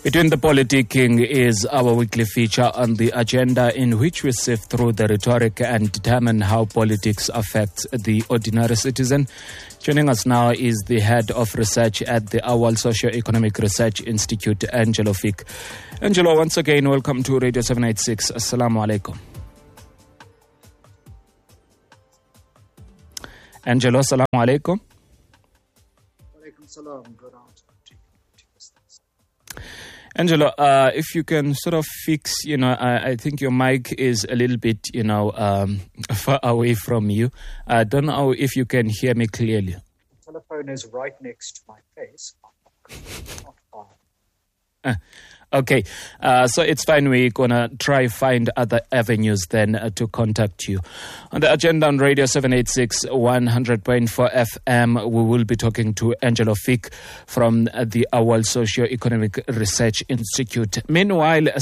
Between the Politicking is our weekly feature on the agenda in which we sift through the rhetoric and determine how politics affects the ordinary citizen. Joining us now is the head of research at the Awal Socio-Economic Research Institute, Angelo Fick. Angelo, once again, welcome to Radio 786. Assalamu alaikum. Angelo, assalamu alaikum. Walaikum salam. Good afternoon. Angelo, if you can sort of fix, I think your mic is a little bit, far away from you. I don't know if you can hear me clearly. The telephone is right next to my face. Not far. Okay, so it's fine. We're going to try find other avenues then to contact you. On the agenda on Radio 786 100.4 FM, we will be talking to Angelo Fick from the Awal Socio-Economic Research Institute. Meanwhile,